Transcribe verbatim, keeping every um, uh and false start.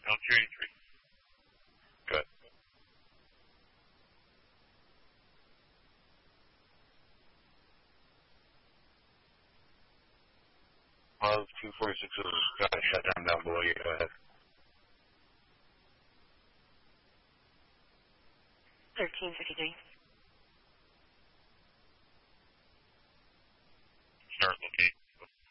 L two eighty-three. Good. Well, two forty-six is got a shutdown down below you. Go ahead. thirteen fifty-three.